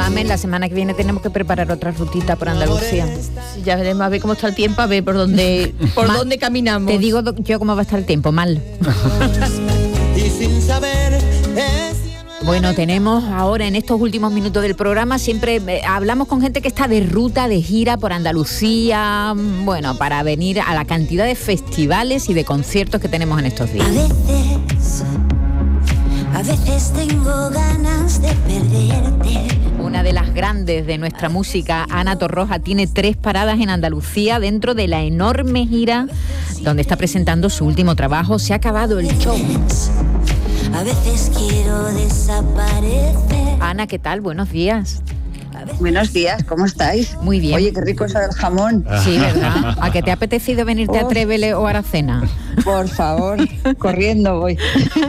Summer, la semana que viene tenemos que preparar otra rutita por Andalucía. Sí, ya veremos a ver cómo está el tiempo, a ver por dónde caminamos. Te digo yo cómo va a estar el tiempo, mal. Bueno, tenemos ahora en estos últimos minutos del programa, siempre hablamos con gente que está de ruta, de gira por Andalucía, bueno, para venir a la cantidad de festivales y de conciertos que tenemos en estos días. A veces tengo ganas de perderte. Una de las grandes de nuestra música, Ana Torroja, tiene 3 paradas en Andalucía dentro de la enorme gira donde está presentando su último trabajo. Se ha acabado el show. A veces quiero desaparecer. Ana, ¿qué tal? Buenos días. Buenos días, ¿cómo estáis? Muy bien. Oye, qué rico es el jamón. Sí, ¿verdad? ¿A qué te ha apetecido venirte a Trévele o Aracena? Por favor, corriendo voy.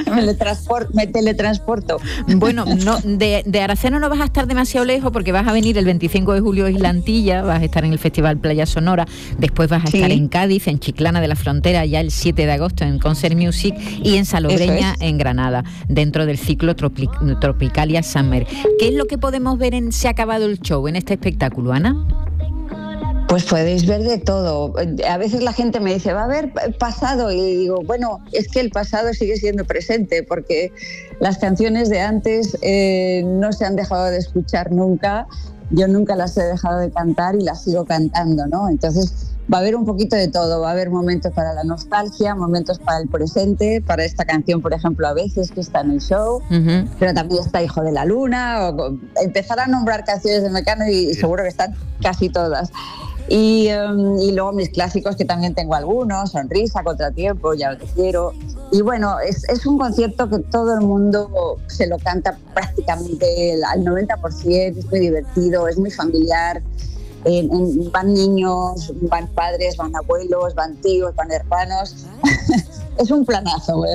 Me teletransporto. Bueno, no, de Aracena no vas a estar demasiado lejos porque vas a venir el 25 de julio a Isla Antilla, vas a estar en el Festival Playa Sonora, después vas a estar en Cádiz, en Chiclana de la Frontera, ya el 7 de agosto en Concert Music y en Salobreña, en Granada, dentro del ciclo Tropicalia Summer. ¿Qué es lo que podemos ver en Se ha acabado el show, en este espectáculo, Ana? Pues podéis ver de todo. A veces la gente me dice, ¿va a haber pasado? Y digo, bueno, es que el pasado sigue siendo presente porque las canciones de antes no se han dejado de escuchar nunca. Yo nunca las he dejado de cantar y las sigo cantando, ¿no? Entonces va a haber un poquito de todo. Va a haber momentos para la nostalgia, momentos para el presente, para esta canción, por ejemplo, a veces que está en el show, pero también está Hijo de la Luna, o empezar a nombrar canciones de Mecano y seguro que están casi todas. Y luego mis clásicos, que también tengo algunos, Sonrisa, Contratiempo, Ya te quiero. Y bueno, es un concierto que todo el mundo se lo canta prácticamente al 90%, es muy divertido, es muy familiar. Van niños, van padres, van abuelos, van tíos, van hermanos. Es un planazo, güey.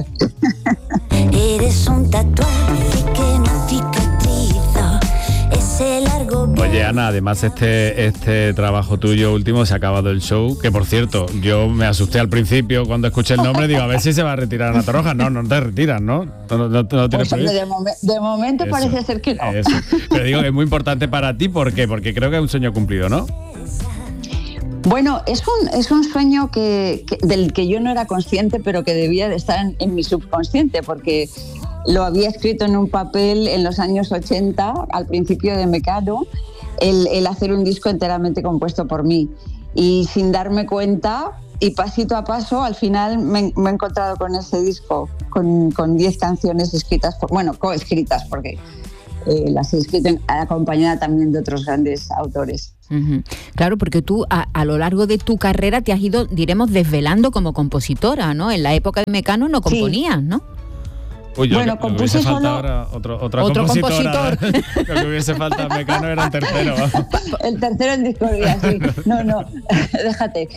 Eres un tatuaje que no cicatriza. Ese largo... Oye, Ana, además este trabajo tuyo último, Se ha acabado el show, que por cierto, yo me asusté al principio cuando escuché el nombre, digo, a ver si se va a retirar Ana Torroja. No te retiras, ¿no? No tienes pues, de momento eso, parece ser que no. Eso. Pero digo que es muy importante para ti, ¿por qué? Porque creo que es un sueño cumplido, ¿no? Bueno, es un sueño del que yo no era consciente, pero que debía de estar en mi subconsciente, porque lo había escrito en un papel en los años 80, al principio de Mecano, el hacer un disco enteramente compuesto por mí. Y sin darme cuenta, y pasito a paso, al final me he encontrado con ese disco, con 10 canciones escritas, coescritas, porque las he escrito acompañada también de otros grandes autores. Uh-huh. Claro, porque tú a lo largo de tu carrera te has ido, diremos, desvelando como compositora, ¿no? En la época de Mecano no componías, ¿no? Uy, bueno, compuse solo... ahora otro compositor. Lo que hubiese faltado Mecano era el tercero. El tercero en discordia, sí. No, déjate.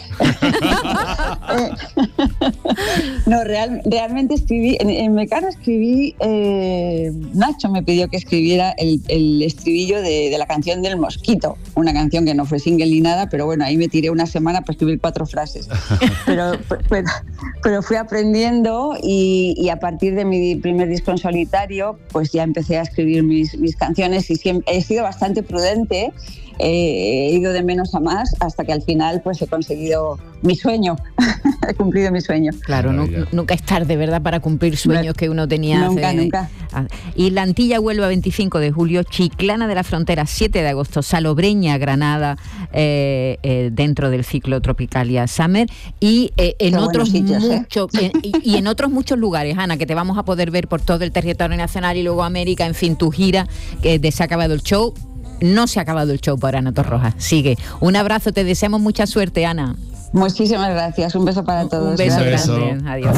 No, realmente escribí, en Mecano escribí, Nacho me pidió que escribiera el estribillo de la canción del Mosquito, una canción que no fue single ni nada, pero bueno, ahí me tiré una semana para escribir 4 frases. Pero fui aprendiendo y a partir de mi primer disco en solitario, pues ya empecé a escribir mis canciones y siempre he sido bastante prudente, he ido de menos a más hasta que al final pues he conseguido mi sueño, he cumplido mi sueño. Claro, nunca es tarde, ¿verdad?, para cumplir sueños que uno tenía. Nunca. Y la Antilla Huelva 25 de julio, Chiclana de la Frontera 7 de agosto, Salobreña, Granada, dentro del ciclo Tropicalia Summer y en otros muchos y en otros muchos lugares, Ana, que te vamos a poder ver por todo el territorio nacional y luego América, en fin, tu gira de Se ha acabado el show. No se ha acabado el show para Ana Torroja, sigue. Un abrazo, te deseamos mucha suerte, Ana. Muchísimas gracias, un beso para todos. Un beso grande, adiós.